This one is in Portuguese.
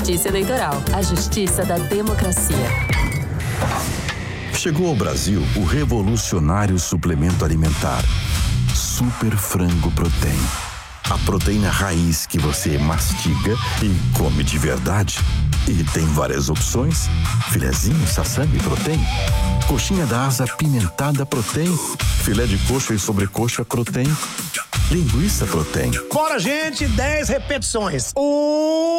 Justiça Eleitoral, a justiça da democracia. Chegou ao Brasil o revolucionário suplemento alimentar Super Frango Protein. A proteína raiz que você mastiga e come de verdade. E tem várias opções: filezinho, sassami Protein, coxinha da asa apimentada Protein, filé de coxa e sobrecoxa Protein, linguiça Protein. Bora, gente, 10 repetições. 1